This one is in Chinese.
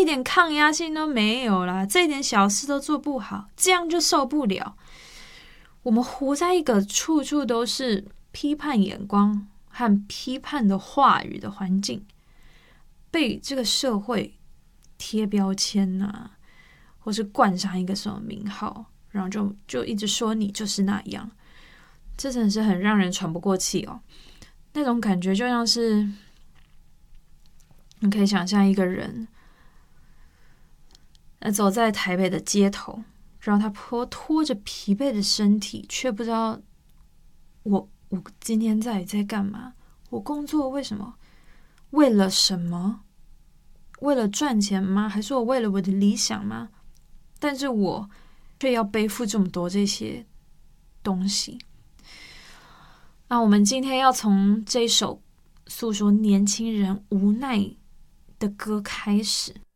点抗压性都没有啦，这一点小事都做不好，这样就受不了。我们活在一个处处都是批判眼光和批判的话语的环境，被这个社会贴标签啊，或是冠上一个什么名号，然后就一直说你就是那样，这真的是很让人喘不过气哦。那种感觉就像是，你可以想象一个人，走在台北的街头，然后他拖着疲惫的身体，却不知道我今天在干嘛？我工作为什么？为了什么？为了赚钱吗？还是我为了我的理想吗？但是我却要背负这么多这些东西。那我们今天要从这首诉说年轻人无奈的歌开始。